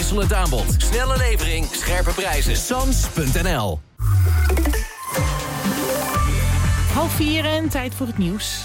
Wisselend aanbod, snelle levering, scherpe prijzen. Sans.nl. 3:30 en tijd voor het nieuws.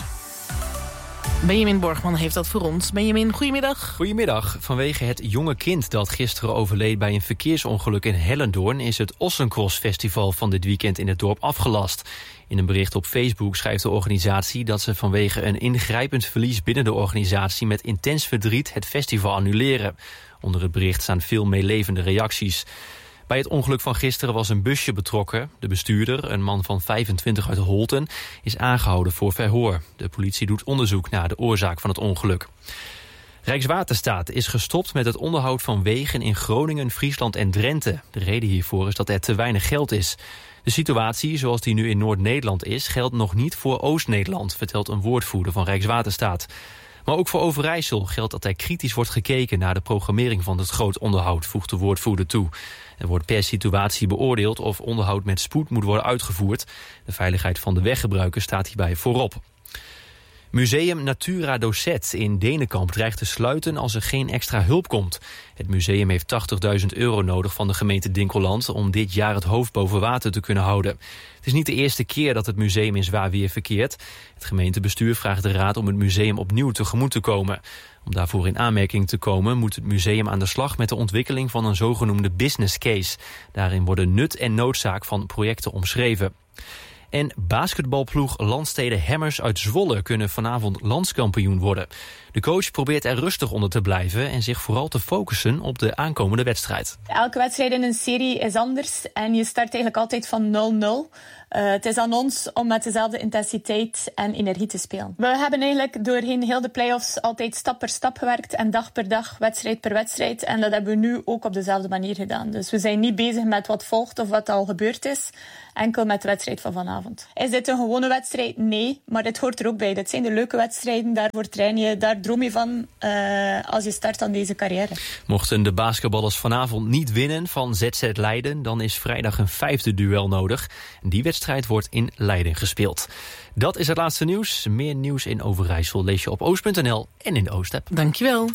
Benjamin Borgman heeft dat voor ons. Benjamin, goedemiddag. Goedemiddag. Vanwege het jonge kind dat gisteren overleed bij een verkeersongeluk in Hellendoorn is het Ossencross Festival van dit weekend in het dorp afgelast. In een bericht op Facebook schrijft de organisatie dat ze vanwege een ingrijpend verlies binnen de organisatie met intens verdriet het festival annuleren. Onder het bericht staan veel meelevende reacties. Bij het ongeluk van gisteren was een busje betrokken. De bestuurder, een man van 25 uit Holten, is aangehouden voor verhoor. De politie doet onderzoek naar de oorzaak van het ongeluk. Rijkswaterstaat is gestopt met het onderhoud van wegen in Groningen, Friesland en Drenthe. De reden hiervoor is dat er te weinig geld is. De situatie, zoals die nu in Noord-Nederland is, geldt nog niet voor Oost-Nederland, vertelt een woordvoerder van Rijkswaterstaat. Maar ook voor Overijssel geldt dat er kritisch wordt gekeken naar de programmering van het groot onderhoud, voegt de woordvoerder toe. Er wordt per situatie beoordeeld of onderhoud met spoed moet worden uitgevoerd. De veiligheid van de weggebruiker staat hierbij voorop. Museum Natura Docet in Denenkamp dreigt te sluiten als er geen extra hulp komt. Het museum heeft €80.000 nodig van de gemeente Dinkeland om dit jaar het hoofd boven water te kunnen houden. Het is niet de eerste keer dat het museum in zwaar weer verkeert. Het gemeentebestuur vraagt de raad om het museum opnieuw tegemoet te komen. Om daarvoor in aanmerking te komen moet het museum aan de slag met de ontwikkeling van een zogenoemde business case. Daarin worden nut en noodzaak van projecten omschreven. En basketbalploeg Landstede Hammers uit Zwolle kunnen vanavond landskampioen worden. De coach probeert er rustig onder te blijven en zich vooral te focussen op de aankomende wedstrijd. Elke wedstrijd in een serie is anders en je start eigenlijk altijd van 0-0. Het is aan ons om met dezelfde intensiteit en energie te spelen. We hebben eigenlijk doorheen heel de play-offs altijd stap per stap gewerkt en dag per dag, wedstrijd per wedstrijd. En dat hebben we nu ook op dezelfde manier gedaan. Dus we zijn niet bezig met wat volgt of wat al gebeurd is, enkel met de wedstrijd van vanavond. Is dit een gewone wedstrijd? Nee, maar dit hoort er ook bij. Dit zijn de leuke wedstrijden, daarvoor train je, daar droom je van als je start aan deze carrière. Mochten de basketballers vanavond niet winnen van ZZ Leiden, dan is vrijdag een 5e duel nodig. En die wedstrijd wordt in Leiden gespeeld. Dat is het laatste nieuws. Meer nieuws in Overijssel lees je op oost.nl en in de Oost-app. Dankjewel.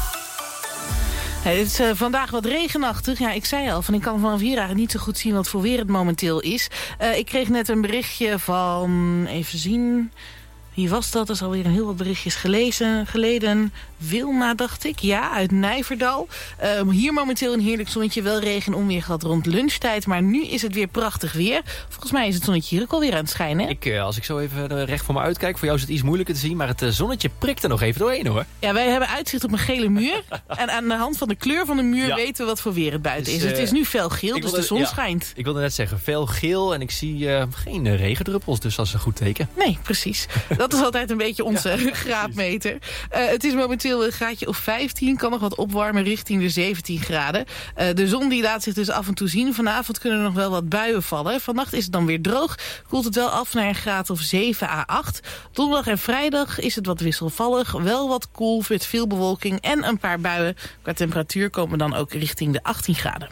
Het is vandaag wat regenachtig. Ja, ik zei al, ik kan vanaf hier eigenlijk niet zo goed zien wat voor weer het momenteel is. Ik kreeg net een berichtje van, even zien, wie was dat? Er is alweer een heel wat berichtjes geleden. Wilma, dacht ik. Ja, uit Nijverdal. Hier momenteel een heerlijk zonnetje. Wel regen en onweer gehad rond lunchtijd. Maar nu is het weer prachtig weer. Volgens mij is het zonnetje hier ook alweer aan het schijnen. Als ik zo even recht voor me uitkijk. Voor jou is het iets moeilijker te zien. Maar het zonnetje prikt er nog even doorheen, hoor. Ja, wij hebben uitzicht op een gele muur. En aan de hand van de kleur van de muur weten we wat voor weer het buiten is. Het is nu felgeel, dus de zon schijnt. Ik wilde net zeggen, felgeel. En ik zie geen regendruppels. Dus dat is een goed teken. Nee, precies. Dat is altijd een beetje onze graadmeter. Het is momenteel een graadje of 15. Kan nog wat opwarmen richting de 17 graden. De zon die laat zich dus af en toe zien. Vanavond kunnen er nog wel wat buien vallen. Vannacht is het dan weer droog. Koelt het wel af naar een graad of 7 à 8. Donderdag en vrijdag is het wat wisselvallig. Wel wat koel met veel bewolking en een paar buien. Qua temperatuur komen we dan ook richting de 18 graden.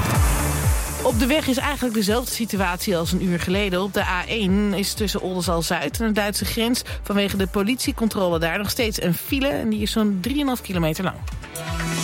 Op de weg is eigenlijk dezelfde situatie als een uur geleden. Op de A1 is tussen Oldenzaal-Zuid en de Duitse grens vanwege de politiecontrole daar nog steeds een file. En die is zo'n 3,5 kilometer lang.